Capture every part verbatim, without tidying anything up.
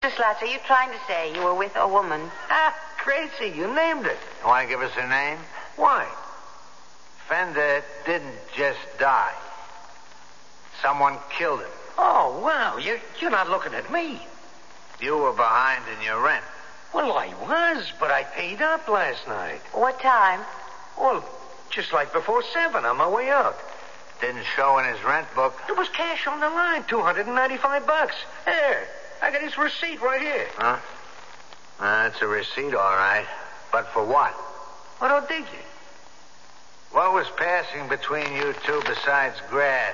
Mister Slats, are you trying to say you were with a woman? Ah, crazy. You named it. You want to give us her name? Why? Fender didn't just die. Someone killed him. Oh, wow. You're, you're not looking at me. You were behind in your rent. Well, I was, but I paid up last night. What time? Well, just like before seven on my way out. Didn't show in his rent book. There was cash on the line, two hundred ninety-five bucks. There. I got his receipt right here. Huh? That's a receipt, all right. But for what? I don't dig you. What was passing between you two besides grass?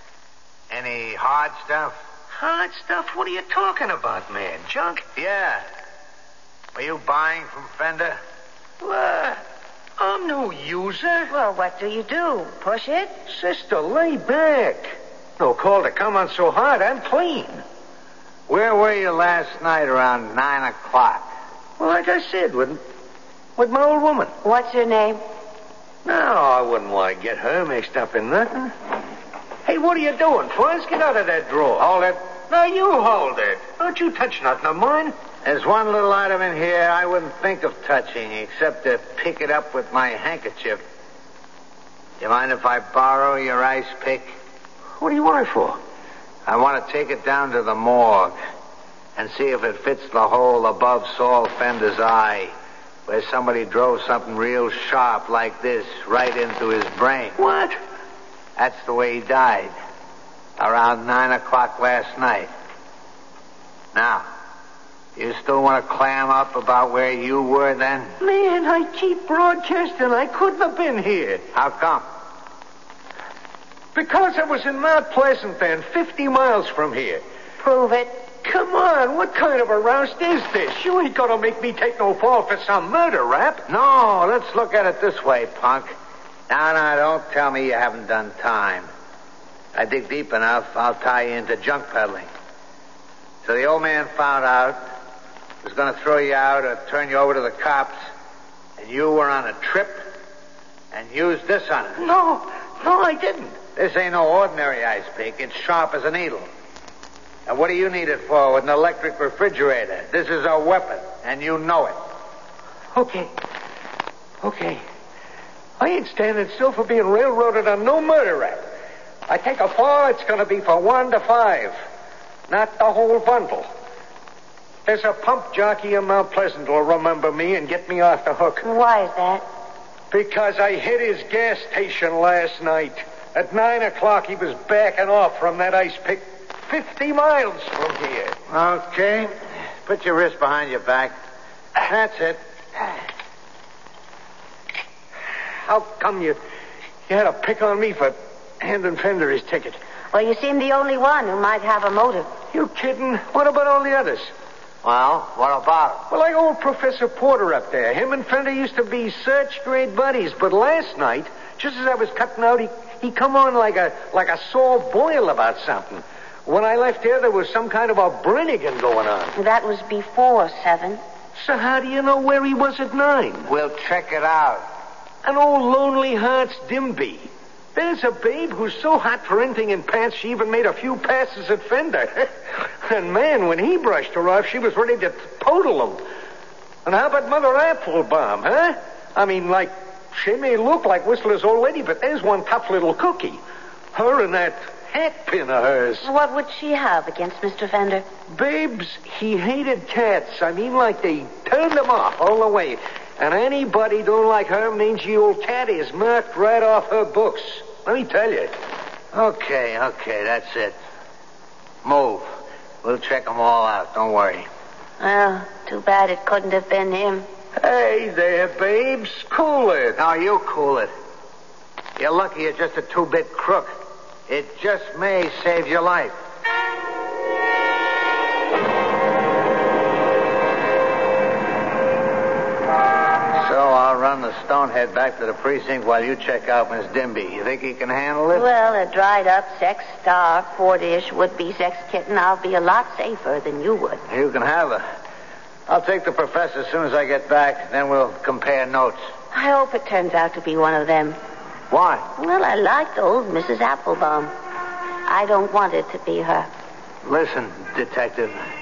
Any hard stuff? Hard stuff? What are you talking about, man? Junk? Yeah. Were you buying from Fender? What? I'm no user. Well, what do you do? Push it? Sister, lay back. No call to come on so hard. I'm clean. Where were you last night around nine o'clock? Well, like I said, with, with my old woman. What's her name? No, I wouldn't want to get her mixed up in nothing. Hey, what are you doing, Fuzz? Get out of that drawer. Hold it. No, you hold it. Don't you touch nothing of mine. There's one little item in here I wouldn't think of touching except to pick it up with my handkerchief. You mind if I borrow your ice pick? What do you want it for? I want to take it down to the morgue and see if it fits the hole above Saul Fender's eye, where somebody drove something real sharp like this right into his brain. What? That's the way he died, around nine o'clock last night. Now, you still want to clam up about where you were then? Man, I keep broadcasting. I couldn't have been here. How come? Because I was in Mount Pleasant then, fifty miles from here. Prove it. Come on, what kind of a roust is this? You ain't gonna make me take no fall for some murder rap. No, let's look at it this way, punk. Now, now, don't tell me you haven't done time. I dig deep enough, I'll tie you into junk peddling. So the old man found out, was going to throw you out or turn you over to the cops, and you were on a trip and used this on it. No, no, I didn't. This ain't no ordinary ice pick. It's sharp as a needle. And what do you need it for with an electric refrigerator? This is a weapon, and you know it. Okay. Okay. I ain't standing still for being railroaded on no murder rap. I take a fall, it's going to be for one to five. Not the whole bundle. There's a pump jockey in Mount Pleasant who'll remember me and get me off the hook. Why is that? Because I hit his gas station last night. At nine o'clock, he was backing off from that ice pick fifty miles from here. Okay. Put your wrist behind your back. That's it. How come you, you had to pick on me for handing Fender his ticket? Well, you seem the only one who might have a motive. You kidding? What about all the others? Well, what about him? Well, like old Professor Porter up there. Him and Fender used to be such great buddies. But last night, just as I was cutting out, he, he come on like a like a sore boil about something. When I left here, there was some kind of a Brennigan going on. That was before seven. So how do you know where he was at nine? We'll check it out. An old Lonely Hearts Dimby. There's a babe who's so hot for anything in pants she even made a few passes at Fender. And man, when he brushed her off, she was ready to total him. And how about Mother Applebaum, huh? I mean, like, she may look like Whistler's old lady, but there's one tough little cookie. Her and that hat pin of hers. What would she have against Mister Fender? Babes, he hated cats. I mean, like they turned him off all the way. And anybody don't like her mangy old cat is marked right off her books. Let me tell you. Okay, okay, that's it. Move. We'll check them all out. Don't worry. Well, too bad it couldn't have been him. Hey there, babes. Cool it. Now, you cool it. You're lucky you're just a two-bit crook. It just may save your life. Run the stonehead back to the precinct while you check out Miss Dimby. You think he can handle it? Well, a dried-up sex-starved, four-dish would-be sex kitten, I'll be a lot safer than you would. You can have her. I'll take the professor as soon as I get back, then we'll compare notes. I hope it turns out to be one of them. Why? Well, I liked old Missus Applebaum. I don't want it to be her. Listen, detective.